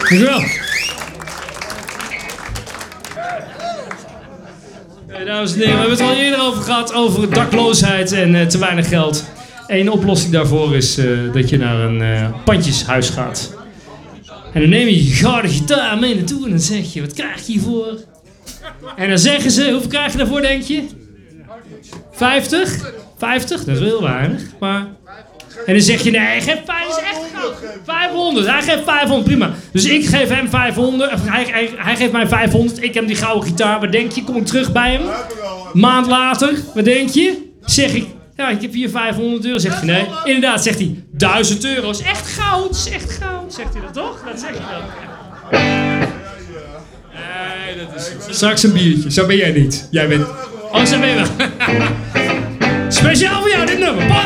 Dankjewel. Dames en heren, we hebben het al eerder over gehad, over dakloosheid en te weinig geld. Eén oplossing daarvoor is dat je naar een pandjeshuis gaat. En dan neem je je gouden gitaar mee naartoe en dan zeg je, wat krijg je hiervoor? En dan zeggen ze, hoeveel krijg je daarvoor, denk je? 50? 50? Dat is wel heel weinig, maar... En dan zeg je, nee, geef 500. Hij geeft 500, prima. Dus ik geef hem 500, hij geeft mij 500, ik heb die gouden gitaar. Wat denk je? Kom ik terug bij hem? Maand later, wat denk je? Zeg ik, ja, ik heb hier 500 euro. Zegt hij, nee. Inderdaad, zegt hij, 1000 euro. Is echt goud, is echt goud. Zegt hij dat toch? Dat zegt hij dan. Nee, dat is... Straks een biertje. Zo ben jij niet. Jij bent... Oh, zo ben je wel. Speciaal voor jou, dit nummer.